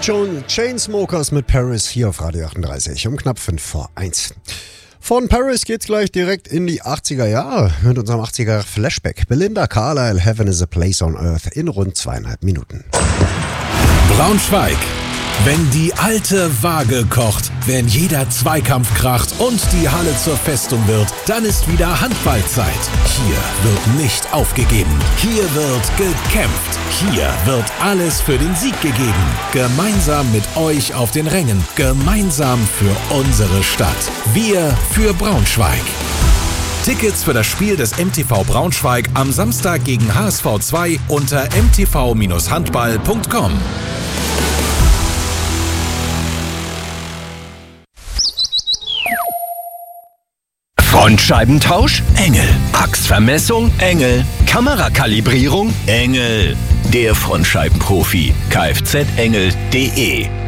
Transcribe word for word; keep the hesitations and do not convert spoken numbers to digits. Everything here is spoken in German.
Chain- Chainsmokers mit Paris hier auf Radio achtunddreißig um knapp fünf vor eins. Von Paris geht's gleich direkt in die achtziger Jahre mit unserem achtziger Flashback. Belinda Carlisle, Heaven is a Place on Earth in rund zweieinhalb Minuten. Braunschweig. Wenn die alte Waage kocht, wenn jeder Zweikampf kracht und die Halle zur Festung wird, dann ist wieder Handballzeit. Hier wird nicht aufgegeben. Hier wird gekämpft. Hier wird alles für den Sieg gegeben. Gemeinsam mit euch auf den Rängen. Gemeinsam für unsere Stadt. Wir für Braunschweig. Tickets für das Spiel des M T V Braunschweig am Samstag gegen H S V zwei unter m t v handball punkt com. Frontscheibentausch? Engel. Achsvermessung? Engel. Kamerakalibrierung? Engel. Der Frontscheibenprofi. kfzengel punkt de